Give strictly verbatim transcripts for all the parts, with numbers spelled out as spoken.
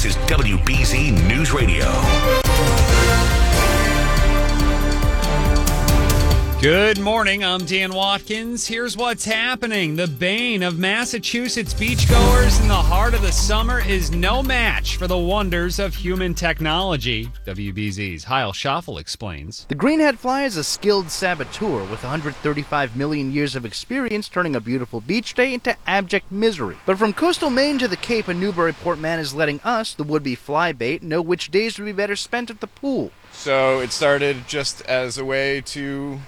is W B Z News Radio. Good morning, I'm Dan Watkins. Here's what's happening. The bane of Massachusetts beachgoers in the heart of the summer is no match for the wonders of human technology. W B Z's Heil Schaffel explains. The greenhead fly is a skilled saboteur with one hundred thirty-five million years of experience turning a beautiful beach day into abject misery. But from coastal Maine to the Cape, a Newburyport man is letting us, the would-be fly bait, know which days would be better spent at the pool. So it started just as a way to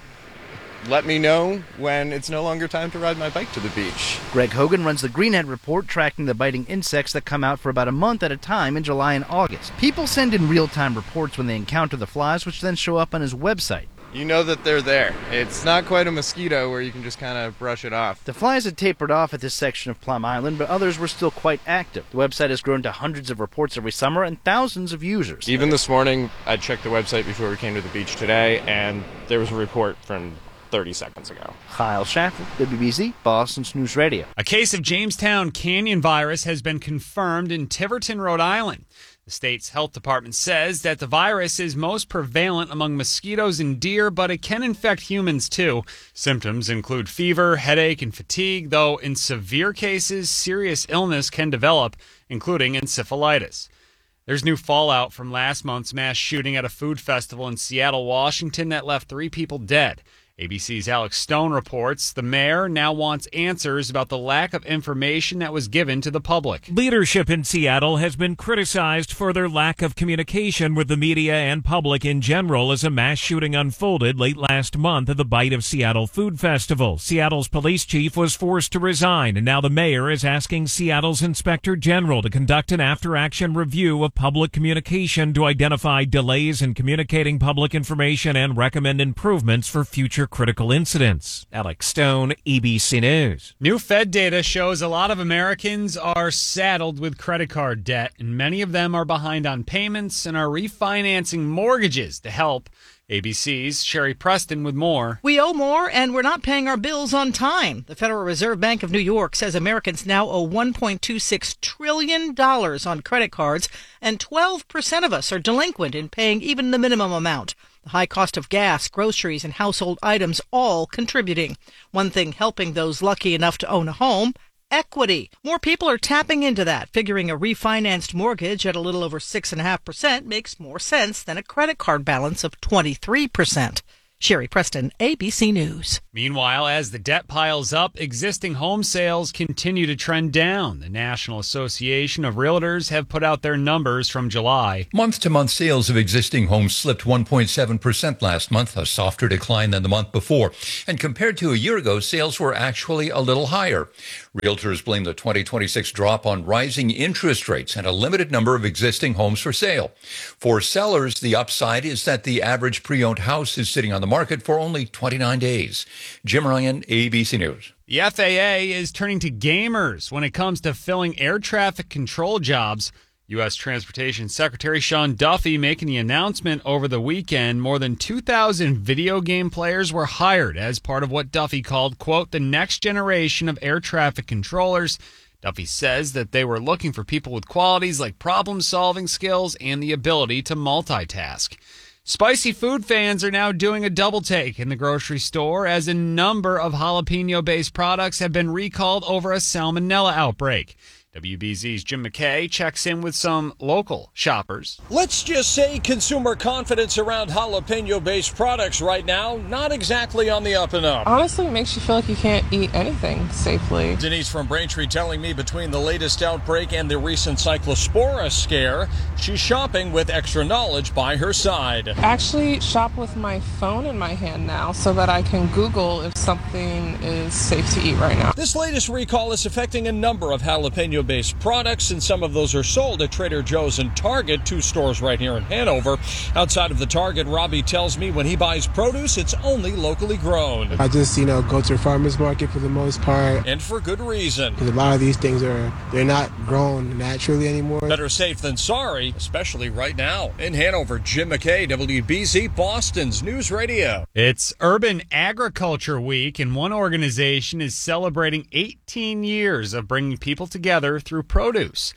let me know when it's no longer time to ride my bike to the beach. Greg Hogan runs the Greenhead Report, tracking the biting insects that come out for about a month at a time in July and August. People send in real-time reports when they encounter the flies, which then show up on his website. You know that they're there. It's not quite a mosquito where you can just kind of brush it off. The flies had tapered off at this section of Plum Island, but others were still quite active. The website has grown to hundreds of reports every summer and thousands of users. Even this morning, I checked the website before we came to the beach today, and there was a report from thirty seconds ago. Heil Schaffel, W B Z, Boston's News Radio. A case of Jamestown Canyon virus has been confirmed in Tiverton, Rhode Island. The state's health department says that the virus is most prevalent among mosquitoes and deer, but it can infect humans too. Symptoms include fever, headache, and fatigue, though in severe cases, serious illness can develop, including encephalitis. There's new fallout from last month's mass shooting at a food festival in Seattle, Washington that left three people dead. A B C's Alex Stone reports the mayor now wants answers about the lack of information that was given to the public. Leadership in Seattle has been criticized for their lack of communication with the media and public in general as a mass shooting unfolded late last month at the Bite of Seattle Food Festival. Seattle's police chief was forced to resign, and now the mayor is asking Seattle's inspector general to conduct an after-action review of public communication to identify delays in communicating public information and recommend improvements for future critical incidents. Alex Stone, A B C News. New Fed data shows a lot of Americans are saddled with credit card debt, and many of them are behind on payments and are refinancing mortgages to help. A B C's Sherry Preston with more. We owe more, and we're not paying our bills on time. The Federal Reserve Bank of New York says Americans now owe one point two six trillion dollars on credit cards, and twelve percent of us are delinquent in paying even the minimum amount. The high cost of gas, groceries, and household items all contributing. One thing helping those lucky enough to own a home: equity. More people are tapping into that, figuring a refinanced mortgage at a little over six point five percent makes more sense than a credit card balance of twenty-three percent. Sherry Preston, A B C News. Meanwhile, as the debt piles up, existing home sales continue to trend down. The National Association of Realtors have put out their numbers from July. Month-to-month sales of existing homes slipped one point seven percent last month, a softer decline than the month before. And compared to a year ago, sales were actually a little higher. Realtors blame the twenty twenty-six drop on rising interest rates and a limited number of existing homes for sale. For sellers, the upside is that the average pre-owned house is sitting on the market for only twenty-nine days. Jim Ryan, A B C News. The F A A is turning to gamers when it comes to filling air traffic control jobs. U S Transportation Secretary Sean Duffy making the announcement over the weekend. More than two thousand video game players were hired as part of what Duffy called, quote, the next generation of air traffic controllers. Duffy says that they were looking for people with qualities like problem-solving skills and the ability to multitask. Spicy food fans are now doing a double take in the grocery store as a number of jalapeno-based products have been recalled over a salmonella outbreak. W B Z's Jim McKay checks in with some local shoppers. Let's just say consumer confidence around jalapeno-based products right now, not exactly on the up and up. Honestly, it makes you feel like you can't eat anything safely. Denise from Braintree telling me between the latest outbreak and the recent cyclospora scare, she's shopping with extra knowledge by her side. I actually shop with my phone in my hand now so that I can Google if something is safe to eat right now. This latest recall is affecting a number of jalapeno based products, and some of those are sold at Trader Joe's and Target, two stores right here in Hanover. Outside of the Target, Robbie tells me when he buys produce, it's only locally grown. I just, you know, go to the farmer's market for the most part. And for good reason. Because a lot of these things are, they're not grown naturally anymore. Better safe than sorry, especially right now. In Hanover, Jim McKay, W B Z, Boston's News Radio. It's Urban Agriculture Week, and one organization is celebrating eighteen years of bringing people together through produce.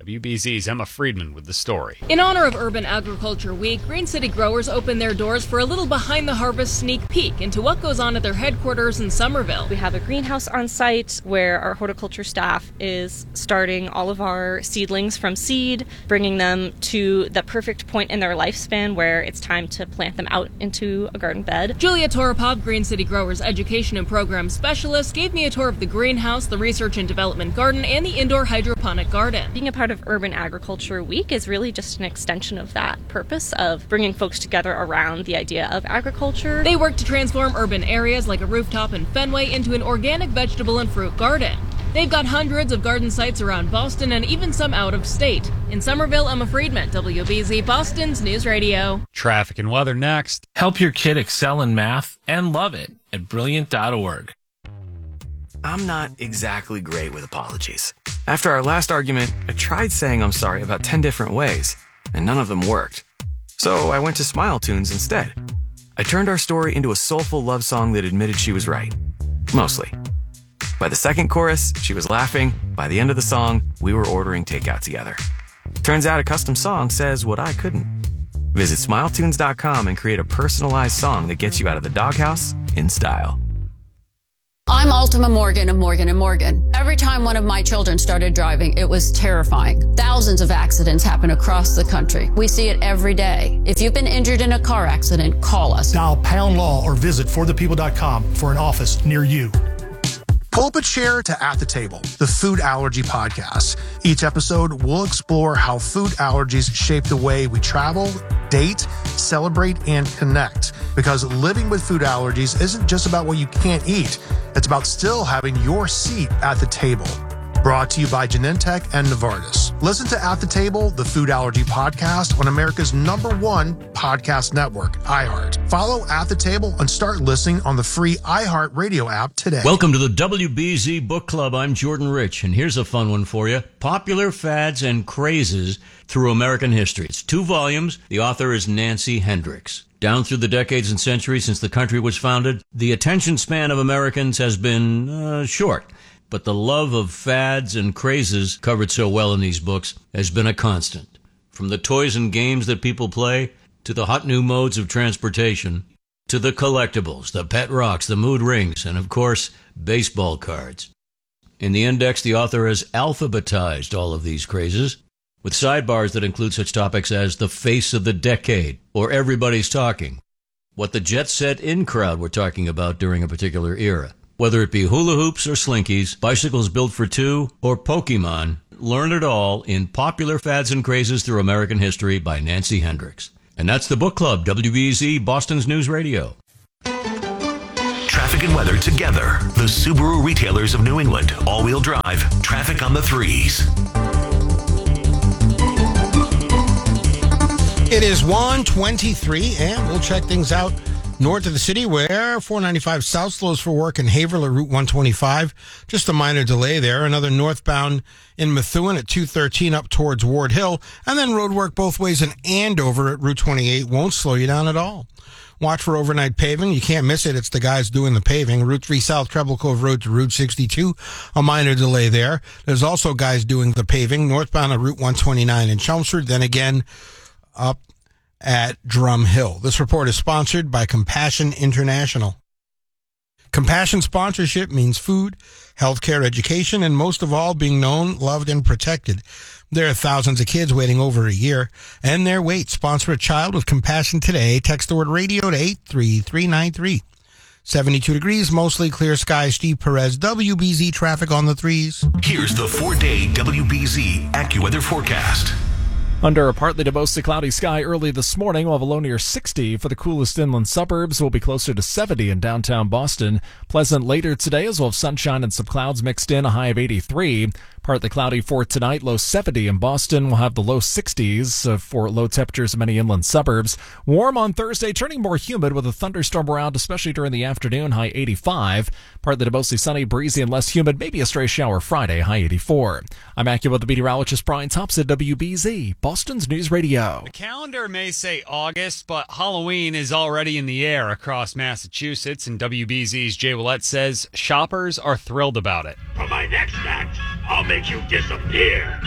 W B Z's Emma Friedman with the story. In honor of Urban Agriculture Week, Green City growers opened their doors for a little behind-the-harvest sneak peek into what goes on at their headquarters in Somerville. We have a greenhouse on site where our horticulture staff is starting all of our seedlings from seed, bringing them to the perfect point in their lifespan where it's time to plant them out into a garden bed. Julia Toropov, Green City Growers Education and Program Specialist, gave me a tour of the greenhouse, the research and development garden, and the indoor hydroponic garden. Being a part of Urban Agriculture Week is really just an extension of that purpose of bringing folks together around the idea of agriculture. They work to transform urban areas like a rooftop in Fenway into an organic vegetable and fruit garden. They've got hundreds of garden sites around Boston and even some out of state. In Somerville, Emma Friedman, W B Z Boston's News Radio. Traffic and weather next. Help your kid excel in math and love it at brilliant dot org. I'm not exactly great with apologies. After our last argument, I tried saying I'm sorry about ten different ways, and none of them worked. So I went to Smile Tunes instead. I turned our story into a soulful love song that admitted she was right. Mostly. By the second chorus, she was laughing. By the end of the song, we were ordering takeout together. Turns out a custom song says what I couldn't. Visit smile tunes dot com and create a personalized song that gets you out of the doghouse in style. I'm Ultima Morgan of Morgan and Morgan. Every time one of my children started driving, it was terrifying. Thousands of accidents happen across the country. We see it every day. If you've been injured in a car accident, call us. Dial pound law or visit for the people dot com for an office near you. Pull up a chair to At the Table, the food allergy podcast. Each episode, we'll explore how food allergies shape the way we travel, date, celebrate, and connect. Because living with food allergies isn't just about what you can't eat. It's about still having your seat at the table. Brought to you by Genentech and Novartis. Listen to At the Table, the food allergy podcast on America's number one podcast network, iHeart. Follow At the Table and start listening on the free iHeart Radio app today. Welcome to the W B Z Book Club. I'm Jordan Rich, and here's a fun one for you. Popular Fads and Crazes Through American History. It's two volumes. The author is Nancy Hendricks. Down through the decades and centuries since the country was founded, the attention span of Americans has been uh, short. But the love of fads and crazes covered so well in these books has been a constant. From the toys and games that people play, to the hot new modes of transportation, to the collectibles, the pet rocks, the mood rings, and of course, baseball cards. In the index, the author has alphabetized all of these crazes, with sidebars that include such topics as the face of the decade, or everybody's talking, what the jet set in crowd were talking about during a particular era. Whether it be hula hoops or slinkies, bicycles built for two, or Pokemon, learn it all in Popular Fads and Crazes Through American History by Nancy Hendricks. And that's the Book Club, W B Z, Boston's News Radio. Traffic and weather together. The Subaru retailers of New England. All-wheel drive. Traffic on the threes. It is one twenty-three, and we'll check things out north of the city, where four ninety-five south slows for work in Haverhill at Route one twenty-five. Just a minor delay there. Another northbound in Methuen at two thirteen up towards Ward Hill. And then road work both ways in Andover at Route twenty-eight won't slow you down at all. Watch for overnight paving. You can't miss it. It's the guys doing the paving. Route three South, Treble Cove Road to Route sixty-two. A minor delay there. There's also guys doing the paving northbound at Route one twenty-nine in Chelmsford. Then again, up at Drum Hill. This report is sponsored by Compassion International. Compassion sponsorship means food, healthcare, education, and most of all, being known, loved, and protected. There are thousands of kids waiting over a year, and their wait. Sponsor a child with Compassion today. Text the word radio to eight three three nine three. seventy-two degrees, mostly clear skies. Steve Perez, W B Z traffic on the threes. Here's the four-day W B Z AccuWeather forecast. Under a partly to mostly cloudy sky early this morning, we'll have a low near sixty. For the coolest inland suburbs, we'll be closer to seventy in downtown Boston. Pleasant later today, as well as sunshine and some clouds mixed in, a high of eighty-three. Partly cloudy for tonight, low seventy in Boston. We'll have the low sixties uh, for low temperatures in many inland suburbs. Warm on Thursday, turning more humid with a thunderstorm around, especially during the afternoon, high eighty-five. Partly to mostly sunny, breezy, and less humid, maybe a stray shower Friday, high eighty-four. I'm AccuWeather meteorologist Brian Thompson, W B Z, Boston's News Radio. The calendar may say August, but Halloween is already in the air across Massachusetts, and W B Z's Jay Willett says shoppers are thrilled about it. For my next act, I'll make you disappear.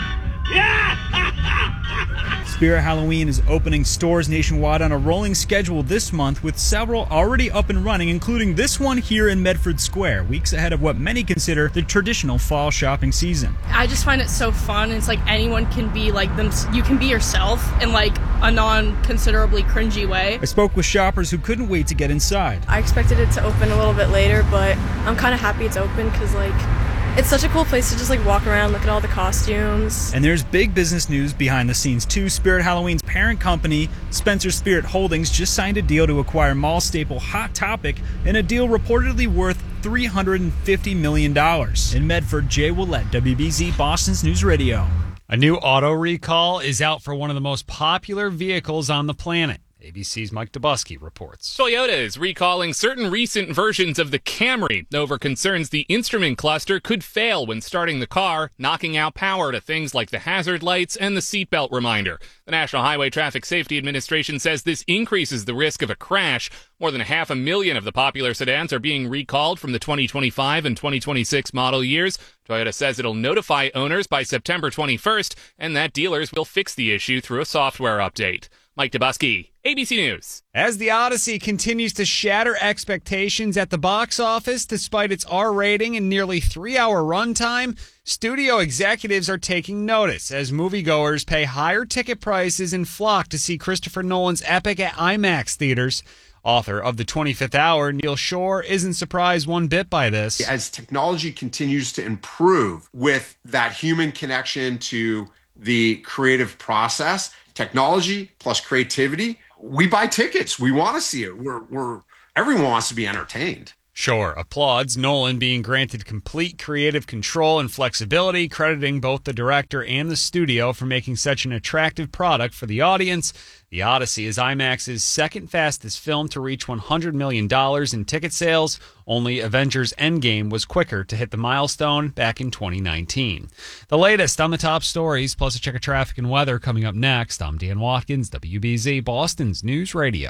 Spirit Halloween is opening stores nationwide on a rolling schedule this month, with several already up and running, including this one here in Medford Square, weeks ahead of what many consider the traditional fall shopping season. I just find it so fun. It's like anyone can be like them. You can be yourself in like a non-considerably cringy way. I spoke with shoppers who couldn't wait to get inside. I expected it to open a little bit later, but I'm kind of happy it's open because like it's such a cool place to just like walk around, look at all the costumes. And there's big business news behind the scenes too. Spirit Halloween's parent company, Spencer Spirit Holdings, just signed a deal to acquire mall staple Hot Topic in a deal reportedly worth three hundred fifty million dollars. In Medford, Jay Willett, W B Z Boston's News Radio. A new auto recall is out for one of the most popular vehicles on the planet. A B C's Mike Dubusky reports. Toyota is recalling certain recent versions of the Camry over concerns the instrument cluster could fail when starting the car, knocking out power to things like the hazard lights and the seatbelt reminder. The National Highway Traffic Safety Administration says this increases the risk of a crash. More than half a million of the popular sedans are being recalled from the twenty twenty-five and twenty twenty-six model years. Toyota says it'll notify owners by September twenty-first, and that dealers will fix the issue through a software update. Mike Dubusky, A B C News. As The Odyssey continues to shatter expectations at the box office despite its R rating and nearly three-hour runtime, studio executives are taking notice as moviegoers pay higher ticket prices and flock to see Christopher Nolan's epic at IMAX theaters. Author of The twenty-fifth Hour, Neil Shore, isn't surprised one bit by this. As technology continues to improve with that human connection to the creative process, technology plus creativity, we buy tickets. We want to see it. We're, we're, everyone wants to be entertained. Shore applauds Nolan being granted complete creative control and flexibility, crediting both the director and the studio for making such an attractive product for the audience. The Odyssey is IMAX's second fastest film to reach one hundred million dollars in ticket sales. Only Avengers Endgame was quicker to hit the milestone back in twenty nineteen. The latest on the top stories, plus a check of traffic and weather coming up next. I'm Dan Watkins, W B Z Boston's News Radio.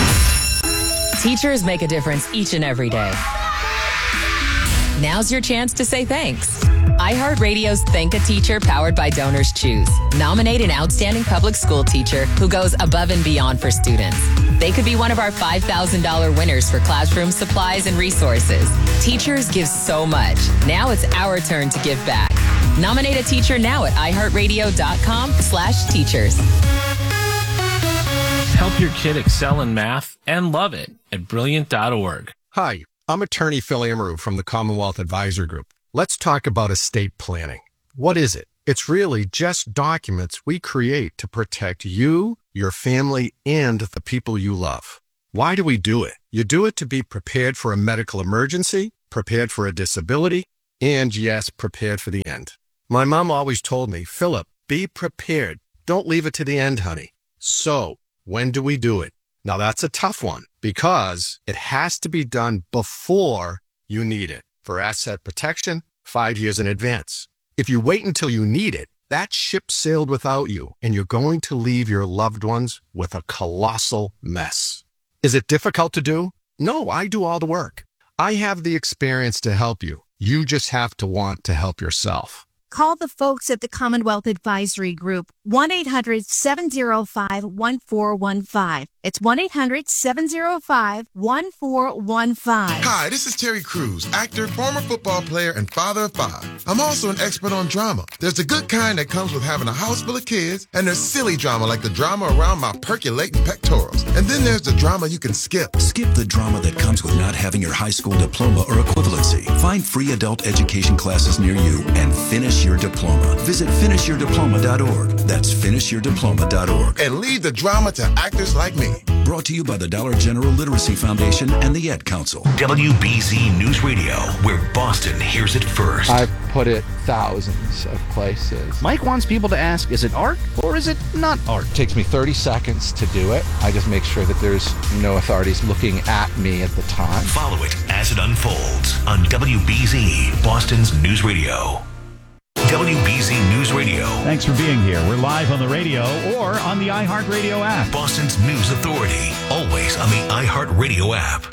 Teachers make a difference each and every day. Now's your chance to say thanks. iHeartRadio's Thank a Teacher, powered by Donors Choose. Nominate an outstanding public school teacher who goes above and beyond for students. They could be one of our five thousand dollars winners for classroom supplies and resources. Teachers give so much. Now it's our turn to give back. Nominate a teacher now at iHeartRadio.com slash teachers. Help your kid excel in math and love it at brilliant dot org. Hi, I'm attorney Phil Amaru from the Commonwealth Advisor Group. Let's talk about estate planning. What is it? It's really just documents we create to protect you, your family, and the people you love. Why do we do it? You do it to be prepared for a medical emergency, prepared for a disability, and yes, prepared for the end. My mom always told me, Philip, be prepared. Don't leave it to the end, honey. So, when do we do it? Now that's a tough one because it has to be done before you need it. For asset protection, five years in advance. If you wait until you need it, that ship sailed without you and you're going to leave your loved ones with a colossal mess. Is it difficult to do? No, I do all the work. I have the experience to help you. You just have to want to help yourself. Call the folks at the Commonwealth Advisory Group, one eight hundred seven oh five one four one five. It's one eight hundred seven oh five one four one five. Hi, this is Terry Crews, actor, former football player, and father of five. I'm also an expert on drama. There's the good kind that comes with having a house full of kids, and there's silly drama like the drama around my percolating pectorals. And then there's the drama you can skip. Skip the drama that comes with not having your high school diploma or equivalency. Find free adult education classes near you and finish your diploma. Visit finish your diploma dot org. That's finish your diploma dot org. And leave the drama to actors like me. Brought to you by the Dollar General Literacy Foundation and the Ed Council. W B Z News Radio, where Boston hears it first. I've put it thousands of places. Mike wants people to ask, is it art or is it not art? It takes me thirty seconds to do it. I just make sure that there's no authorities looking at me at the time. Follow it as it unfolds on W B Z, Boston's News Radio. W B Z News Radio. Thanks for being here. We're live on the radio or on the iHeartRadio app. Boston's News Authority. Always on the iHeartRadio app.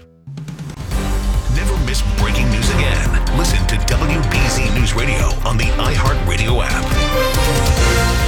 Never miss breaking news again. Listen to W B Z News Radio on the iHeartRadio app.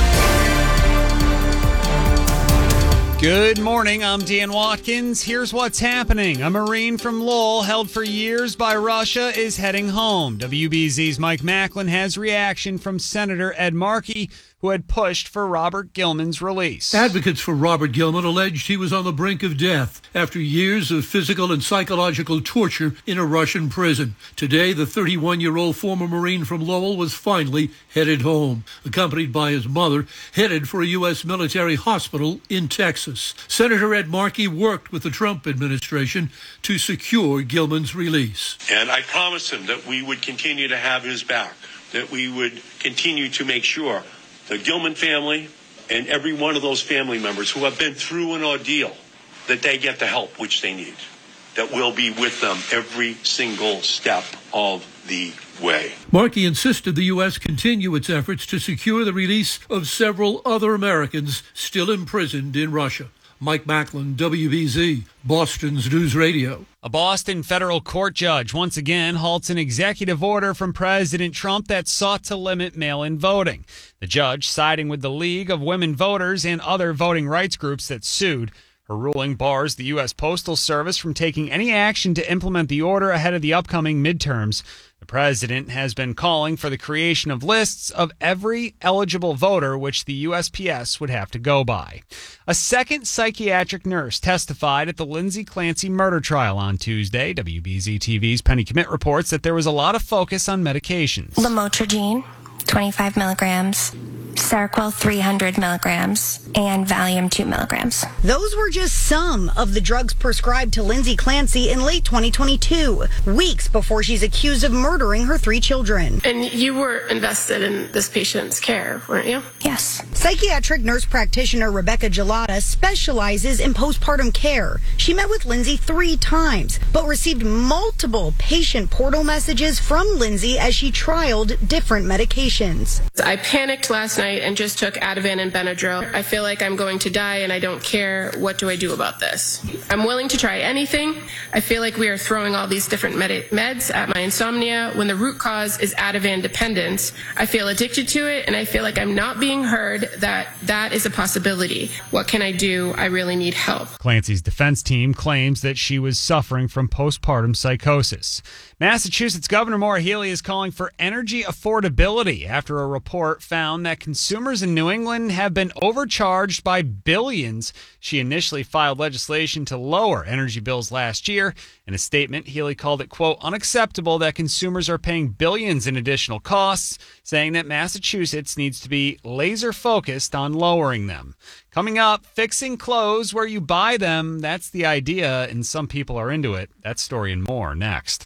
Good morning, I'm Dan Watkins. Here's what's happening. A Marine from Lowell, held for years by Russia, is heading home. W B Z's Mike Macklin has reaction from Senator Ed Markey, who had pushed for Robert Gilman's release. Advocates for Robert Gilman alleged he was on the brink of death after years of physical and psychological torture in a Russian prison. Today, the thirty-one-year-old former Marine from Lowell was finally headed home, accompanied by his mother, headed for a U S military hospital in Texas. Senator Ed Markey worked with the Trump administration to secure Gilman's release. And I promised him that we would continue to have his back, that we would continue to make sure the Gilman family and every one of those family members who have been through an ordeal, that they get the help which they need, that we'll be with them every single step of the way. Markey insisted the U S continue its efforts to secure the release of several other Americans still imprisoned in Russia. Mike Macklin, W B Z, Boston's News Radio. A Boston federal court judge once again halts an executive order from President Trump that sought to limit mail-in voting. The judge, siding with the League of Women Voters and other voting rights groups that sued. Her ruling bars the U S Postal Service from taking any action to implement the order ahead of the upcoming midterms. The president has been calling for the creation of lists of every eligible voter, which the U S P S would have to go by. A second psychiatric nurse testified at the Lindsay Clancy murder trial on Tuesday. W B Z T V's Penny Commit reports that there was a lot of focus on medications. Lamotrigine, twenty-five milligrams, Seroquel three hundred milligrams, and Valium two milligrams. Those were just some of the drugs prescribed to Lindsay Clancy in late twenty twenty-two, weeks before she's accused of murdering her three children. And you were invested in this patient's care, weren't you? Yes. Psychiatric nurse practitioner Rebecca Gelada specializes in postpartum care. She met with Lindsay three times, but received multiple patient portal messages from Lindsay as she trialed different medications. I panicked last night and just took Ativan and Benadryl. I feel like I'm going to die and I don't care. What do I do about this? I'm willing to try anything. I feel like we are throwing all these different med- meds at my insomnia when the root cause is Ativan dependence. I feel addicted to it and I feel like I'm not being heard, that that is a possibility. What can I do? I really need help. Clancy's defense team claims that she was suffering from postpartum psychosis. Massachusetts Governor Maura Healey is calling for energy affordability after a report found that consumers in New England have been overcharged by billions. She initially filed legislation to lower energy bills last year. In a statement, Healey called it, quote, unacceptable that consumers are paying billions in additional costs, saying that Massachusetts needs to be laser focused on lowering them. Coming up, fixing clothes where you buy them. That's the idea, and some people are into it. That story and more next.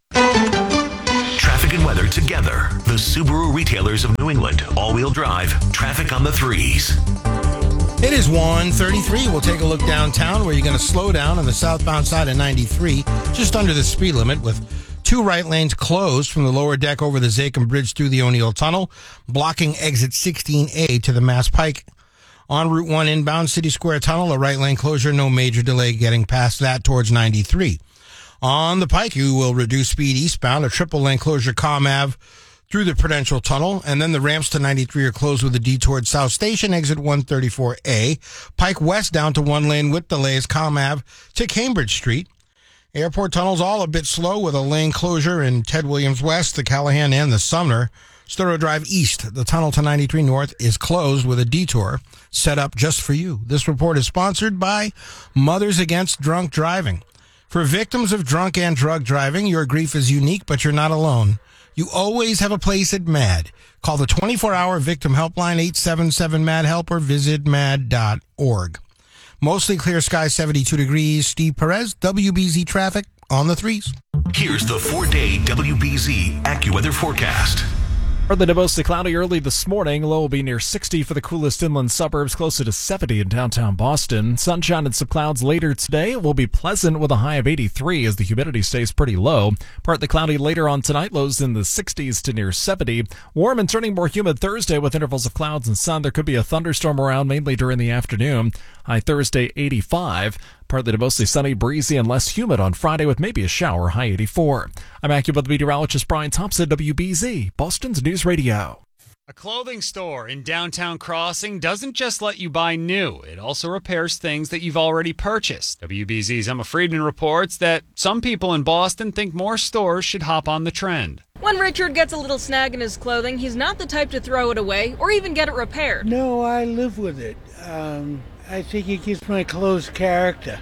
Traffic and weather together. The Subaru retailers of New England. All-wheel drive. Traffic on the threes. It is one thirty-three. We'll take a look downtown where you're going to slow down on the southbound side of ninety-three, just under the speed limit, with two right lanes closed from the lower deck over the Zachem Bridge through the O'Neill Tunnel, blocking exit sixteen A to the Mass Pike. On Route one inbound City Square Tunnel, a right lane closure, no major delay getting past that towards ninety-three. On the Pike, you will reduce speed eastbound, a triple lane closure Comm Ave through the Prudential Tunnel, and then the ramps to ninety-three are closed with a detour at South Station, exit one thirty-four A. Pike west down to one lane with delays, Comm Ave to Cambridge Street. Airport tunnels all a bit slow with a lane closure in Ted Williams West, the Callahan, and the Sumner. Storrow Drive East, the tunnel to ninety-three North is closed with a detour set up just for you. This report is sponsored by Mothers Against Drunk Driving. For victims of drunk and drug driving, your grief is unique, but you're not alone. You always have a place at MAD. Call the twenty-four hour victim helpline, eight seven seven MAD help, or visit mad dot org. Mostly clear skies, seventy-two degrees. Steve Perez, W B Z traffic on the threes. Here's the four-day W B Z AccuWeather forecast. Partly to mostly cloudy early this morning. Low will be near sixty for the coolest inland suburbs, closer to seventy in downtown Boston. Sunshine and some clouds later today. It will be pleasant with a high of eighty-three as the humidity stays pretty low. Partly cloudy later on tonight. Lows in the sixties to near seventy. Warm and turning more humid Thursday with intervals of clouds and sun. There could be a thunderstorm around mainly during the afternoon. High Thursday, eighty-five. Partly to mostly sunny, breezy, and less humid on Friday with maybe a shower, high eighty-four. I'm AccuWeather meteorologist Brian Thompson, W B Z, Boston's News Radio. A clothing store in downtown Crossing doesn't just let you buy new. It also repairs things that you've already purchased. W B Z's Emma Friedman reports that some people in Boston think more stores should hop on the trend. When Richard gets a little snag in his clothing, he's not the type to throw it away or even get it repaired. No, I live with it. Um, I think it gives my clothes character.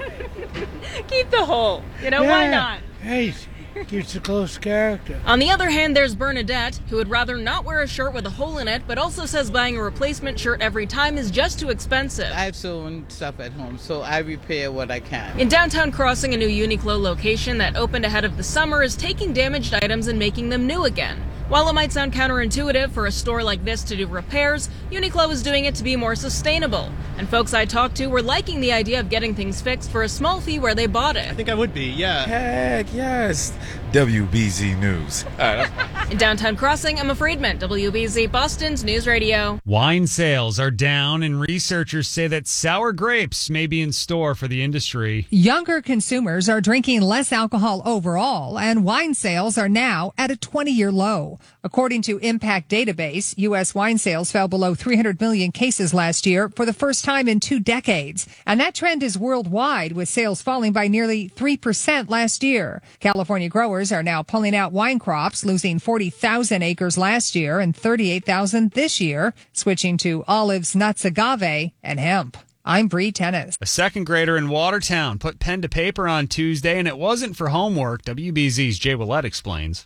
Keep the hole. You know, yeah. Why not? Hey, gives the clothes character. On the other hand, there's Bernadette, who would rather not wear a shirt with a hole in it, but also says buying a replacement shirt every time is just too expensive. I have sewn stuff at home, so I repair what I can. In downtown Crossing, a new Uniqlo location that opened ahead of the summer is taking damaged items and making them new again. While it might sound counterintuitive for a store like this to do repairs, Uniqlo is doing it to be more sustainable. And folks I talked to were liking the idea of getting things fixed for a small fee where they bought it. I think I would be, yeah. Heck yes. W B Z News. In downtown Crossing, Emma Friedman, W B Z Boston's News Radio. Wine sales are down, and researchers say that sour grapes may be in store for the industry. Younger consumers are drinking less alcohol overall, and wine sales are now at a twenty-year low. According to Impact Database, U S wine sales fell below three hundred million cases last year for the first time in two decades. And that trend is worldwide, with sales falling by nearly three percent last year. California growers are now pulling out wine crops, losing forty thousand acres last year and thirty-eight thousand this year, switching to olives, nuts, agave, and hemp. I'm Bree Tennis. A second grader in Watertown put pen to paper on Tuesday, and it wasn't for homework. W B Z's Jay Willett explains.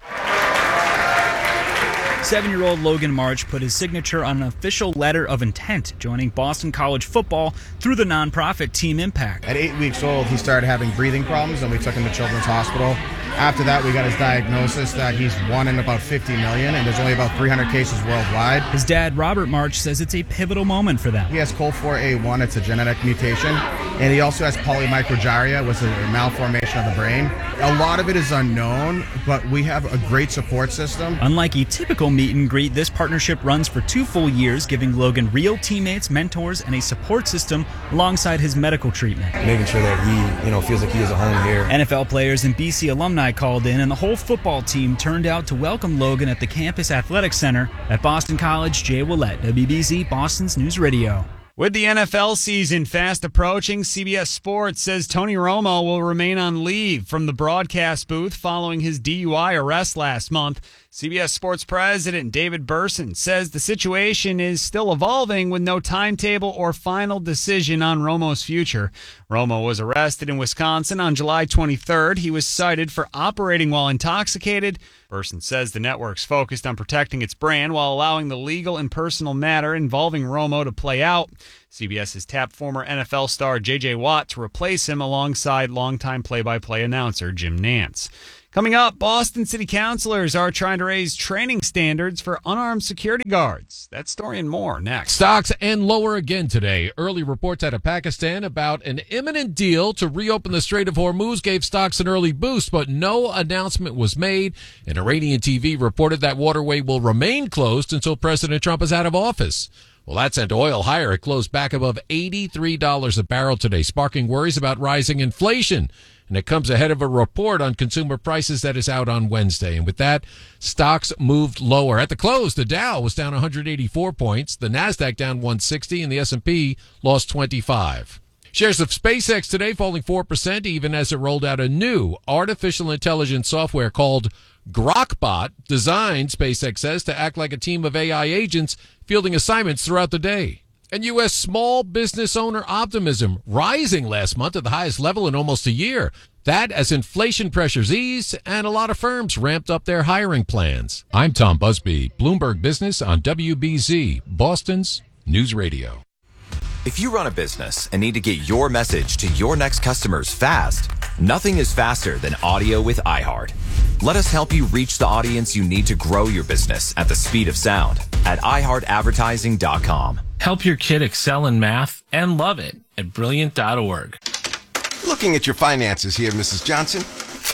Seven-year-old Logan March put his signature on an official letter of intent, joining Boston College football through the nonprofit Team Impact. At eight weeks old, he started having breathing problems, and we took him to Children's Hospital. After that, we got his diagnosis that he's one in about fifty million, and there's only about three hundred cases worldwide. His dad, Robert March, says it's a pivotal moment for them. He has C O L four A one, it's a genetic mutation, and he also has polymicrogyria, which is a malformation of the brain. A lot of it is unknown, but we have a great support system. Unlike a typical meet and greet, this partnership runs for two full years, giving Logan real teammates, mentors, and a support system alongside his medical treatment. Making sure that he, you know, feels like he has a home here. N F L players and B C alumni called in, and the whole football team turned out to welcome Logan at the campus athletic center at Boston College. Jay Willett, W B Z Boston's News Radio. With the N F L season fast approaching, C B S Sports says Tony Romo will remain on leave from the broadcast booth following his D U I arrest last month. C B S Sports President David Burson says the situation is still evolving with no timetable or final decision on Romo's future. Romo was arrested in Wisconsin on July twenty-third. He was cited for operating while intoxicated. Burson says the network's focused on protecting its brand while allowing the legal and personal matter involving Romo to play out. C B S has tapped former N F L star J J Watt to replace him alongside longtime play-by-play announcer Jim Nantz. Coming up, Boston City Councilors are trying to raise training standards for unarmed security guards. That story and more next. Stocks end lower again today. Early reports out of Pakistan about an imminent deal to reopen the Strait of Hormuz gave stocks an early boost, but no announcement was made. And Iranian T V reported that waterway will remain closed until President Trump is out of office. Well, that sent oil higher. It closed back above eighty-three dollars a barrel today, sparking worries about rising inflation. And it comes ahead of a report on consumer prices that is out on Wednesday. And with that, stocks moved lower. At the close, the Dow was down one hundred eighty-four points, the NASDAQ down one hundred sixty, and the S and P lost twenty-five. Shares of SpaceX today falling four percent, even as it rolled out a new artificial intelligence software called Grokbot, designed, SpaceX says, to act like a team of A I agents fielding assignments throughout the day. And U S small business owner optimism rising last month at the highest level in almost a year. That as inflation pressures eased and a lot of firms ramped up their hiring plans. I'm Tom Busby, Bloomberg Business on W B Z, Boston's News Radio. If you run a business and need to get your message to your next customers fast, nothing is faster than audio with iHeart. Let us help you reach the audience you need to grow your business at the speed of sound at i heart advertising dot com. Help your kid excel in math and love it at brilliant dot org. Looking at your finances here, Missus Johnson,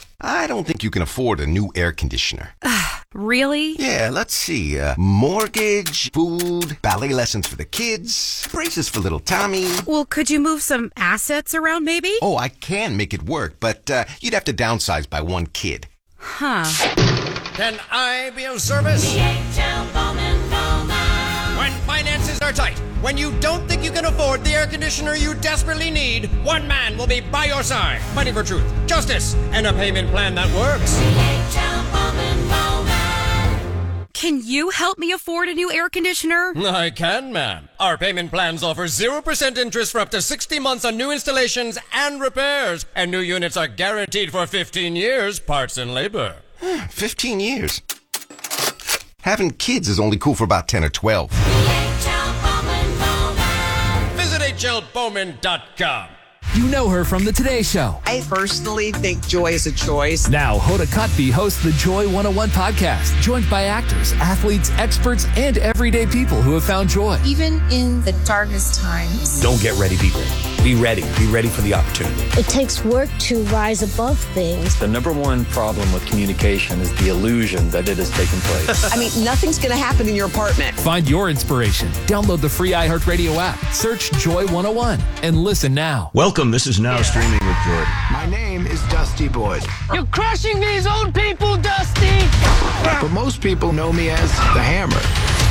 I don't think you can afford a new air conditioner. Really? Yeah, let's see. Uh, mortgage, food, ballet lessons for the kids, braces for little Tommy. Well, could you move some assets around maybe? Oh, I can make it work, but uh, you'd have to downsize by one kid. Huh. Can I be of service? The H L Bowman Phone. When you don't think you can afford the air conditioner you desperately need, one man will be by your side, fighting for truth, justice, and a payment plan that works. Can you help me afford a new air conditioner? I can, ma'am. Our payment plans offer zero percent interest for up to sixty months on new installations and repairs. And new units are guaranteed for fifteen years, parts and labor. fifteen years? Having kids is only cool for about ten or twelve. Visit H L Bowman dot com. You know her from the Today Show. I personally think joy is a choice. Now, Hoda Kotb hosts the Joy one oh one podcast, joined by actors, athletes, experts, and everyday people who have found joy. Even in the darkest times. Don't get ready, people. Be ready. Be ready for the opportunity. It takes work to rise above things. The number one problem with communication is the illusion that it has taken place. I mean, nothing's going to happen in your apartment. Find your inspiration. Download the free iHeartRadio app. Search Joy one oh one and listen now. Welcome. This is Now Streaming with Jordan. My name is Dusty Boyd. You're crushing these old people, Dusty! But most people know me as the Hammer.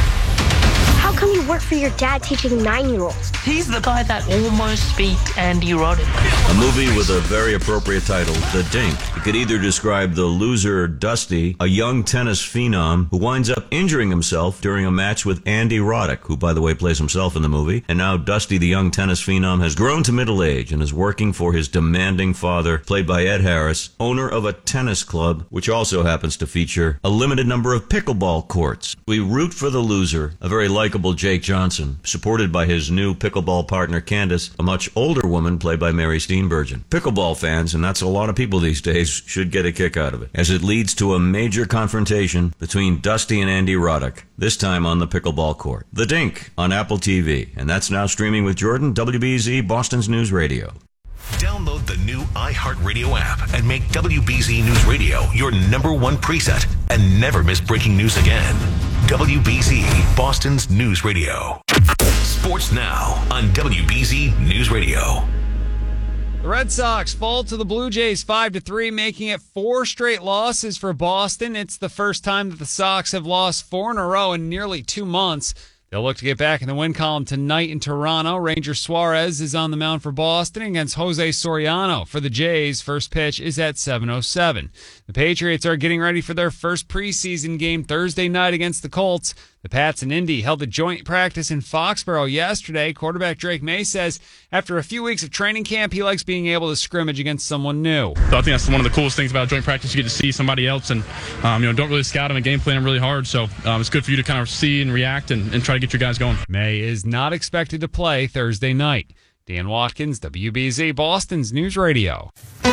How come you work for your dad teaching nine-year-olds? He's the guy that almost beat Andy Roddick. A movie with a very appropriate title, The Dink. It could either describe the loser Dusty, a young tennis phenom who winds up injuring himself during a match with Andy Roddick, who, by the way, plays himself in the movie. And now Dusty, the young tennis phenom, has grown to middle age and is working for his demanding father, played by Ed Harris, owner of a tennis club, which also happens to feature a limited number of pickleball courts. We root for the loser, a very likable Jake Johnson, supported by his new pickleball partner Candace, a much older woman played by Mary Steenburgen. Pickleball fans, and that's a lot of people these days, should get a kick out of it, as it leads to a major confrontation between Dusty and Andy Roddick, this time on the pickleball court. The Dink on Apple T V, and that's Now Streaming with Jordan, W B Z, Boston's News Radio. Download the new iHeartRadio app and make W B Z News Radio your number one preset and never miss breaking news again. W B Z, Boston's News Radio. Sports now on W B Z News Radio. The Red Sox fall to the Blue Jays five to three, making it four straight losses for Boston. It's the first time that the Sox have lost four in a row in nearly two months. They'll look to get back in the win column tonight in Toronto. Ranger Suarez is on the mound for Boston against Jose Soriano. For the Jays, first pitch is at seven oh seven. The Patriots are getting ready for their first preseason game Thursday night against the Colts. The Pats and Indy held a joint practice in Foxborough yesterday. Quarterback Drake May says after a few weeks of training camp, he likes being able to scrimmage against someone new. So I think that's one of the coolest things about joint practice. You get to see somebody else and um, you know, don't really scout them and game plan them really hard. So um, it's good for you to kind of see and react and, and try to get your guys going. May is not expected to play Thursday night. Dan Watkins, W B Z, Boston's News Radio.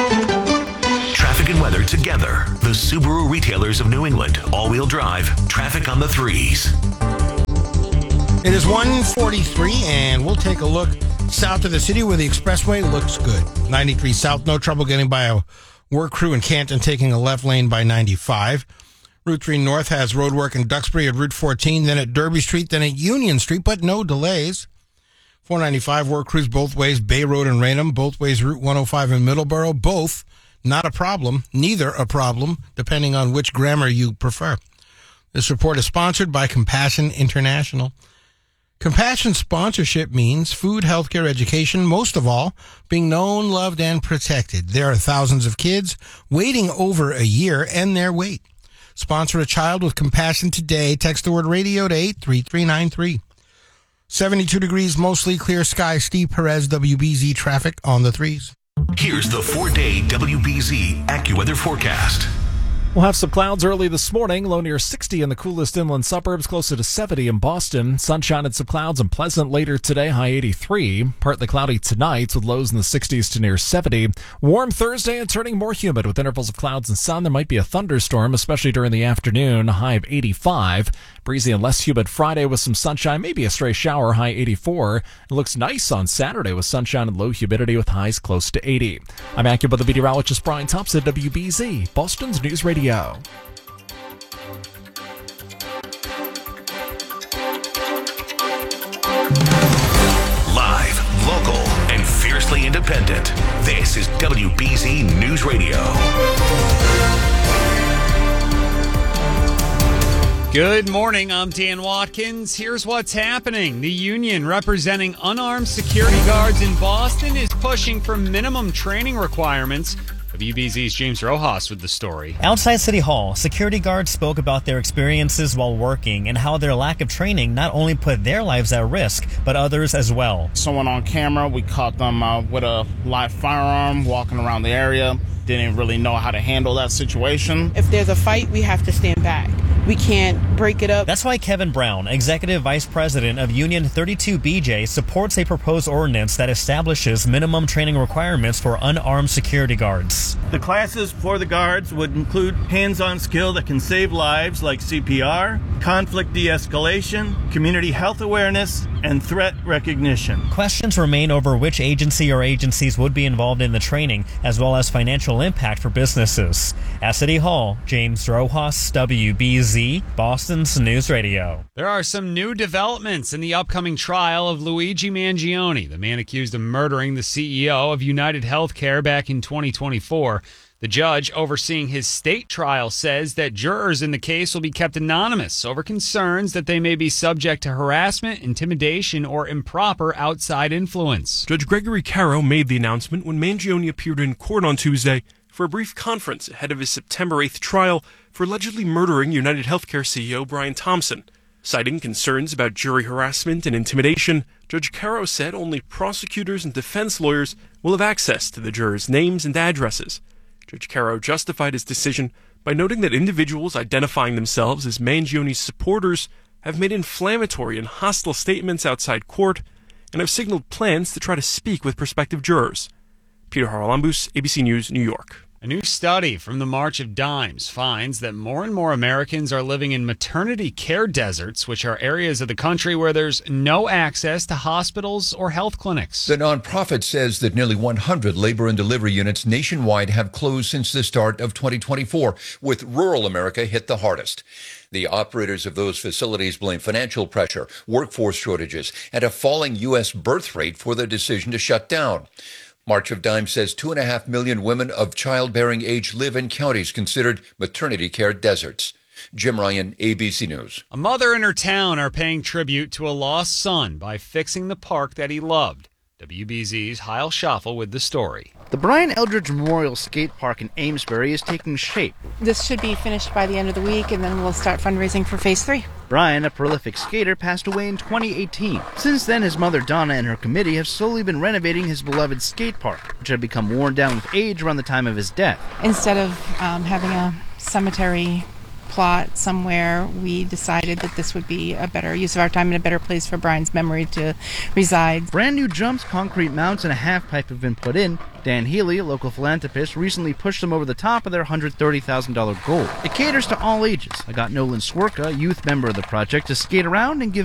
Traffic and weather together. The Subaru retailers of New England. All-wheel drive. Traffic on the threes. It is one forty-three, and we'll take a look south of the city where the expressway looks good. ninety-three south, no trouble getting by a work crew in Canton, taking a left lane by ninety-five. Route three North has road work in Duxbury at Route fourteen, then at Derby Street, then at Union Street, but no delays. four ninety-five work crews both ways, Bay Road and Raynham, both ways Route one oh five in Middleborough, both not a problem, neither a problem, depending on which grammar you prefer. This report is sponsored by Compassion International. Compassion sponsorship means food, healthcare, education, most of all, being known, loved, and protected. There are thousands of kids waiting over a year and their wait. Sponsor a child with compassion today. Text the word radio to eight three three nine three. seventy-two degrees, mostly clear sky. Steve Perez, W B Z traffic on the threes. Here's the four-day W B Z AccuWeather forecast. We'll have some clouds early this morning, low near sixty in the coolest inland suburbs, closer to seventy in Boston. Sunshine and some clouds and pleasant later today, high eighty-three. Partly cloudy tonight with lows in the sixties to near seventy. Warm Thursday and turning more humid with intervals of clouds and sun. There might be a thunderstorm, especially during the afternoon, high of eighty-five. Breezy and less humid Friday with some sunshine, maybe a stray shower, high eighty-four. It looks nice on Saturday with sunshine and low humidity with highs close to eighty. I'm AccuWeather meteorologist Brian Thompson, W B Z, Boston's News Radio. Live, local, and fiercely independent. This is W B Z News Radio. Good morning, I'm Dan Watkins. Here's what's happening. The union representing unarmed security guards in Boston is pushing for minimum training requirements. W B Z's James Rojas with the story. Outside City Hall, security guards spoke about their experiences while working and how their lack of training not only put their lives at risk, but others as well. Someone on camera, we caught them uh, with a live firearm walking around the area. Didn't really know how to handle that situation. If there's a fight, we have to stand back. We can't break it up. That's why Kevin Brown, Executive Vice President of Union thirty-two B J, supports a proposed ordinance that establishes minimum training requirements for unarmed security guards. The classes for the guards would include hands-on skill that can save lives like C P R, conflict de-escalation, community health awareness, and threat recognition. Questions remain over which agency or agencies would be involved in the training, as well as financial impact for businesses. At City Hall, James Rojas, W B Z, Boston's News Radio. There are some new developments in the upcoming trial of Luigi Mangione, the man accused of murdering the C E O of United Healthcare back in twenty twenty-four. The judge overseeing his state trial says that jurors in the case will be kept anonymous over concerns that they may be subject to harassment, intimidation, or improper outside influence. Judge Gregory Caro made the announcement when Mangione appeared in court on Tuesday for a brief conference ahead of his September eighth trial for allegedly murdering United Healthcare C E O Brian Thompson. Citing concerns about jury harassment and intimidation, Judge Caro said only prosecutors and defense lawyers will have access to the jurors' names and addresses. Judge Caro justified his decision by noting that individuals identifying themselves as Mangione's supporters have made inflammatory and hostile statements outside court and have signaled plans to try to speak with prospective jurors. Peter Haralambous, A B C News, New York. A new study from the March of Dimes finds that more and more Americans are living in maternity care deserts, which are areas of the country where there's no access to hospitals or health clinics. The nonprofit says that nearly one hundred labor and delivery units nationwide have closed since the start of twenty twenty-four, with rural America hit the hardest. The operators of those facilities blame financial pressure, workforce shortages, and a falling U S birth rate for their decision to shut down. March of Dimes says two and a half million women of childbearing age live in counties considered maternity care deserts. Jim Ryan, A B C News. A mother and her town are paying tribute to a lost son by fixing the park that he loved. W B Z's Heil Schaffel with the story. The Brian Eldridge Memorial Skate Park in Amesbury is taking shape. This should be finished by the end of the week, and then we'll start fundraising for phase three. Brian, a prolific skater, passed away in twenty eighteen. Since then, his mother Donna and her committee have slowly been renovating his beloved skate park, which had become worn down with age around the time of his death. Instead of um, having a cemetery plot somewhere, we decided that this would be a better use of our time and a better place for Brian's memory to reside. Brand new jumps, concrete mounts, and a half pipe have been put in. Dan Healy, a local philanthropist, recently pushed them over the top of their one hundred thirty thousand dollars goal. It caters to all ages. I got Nolan Swerka, youth member of the project, to skate around and give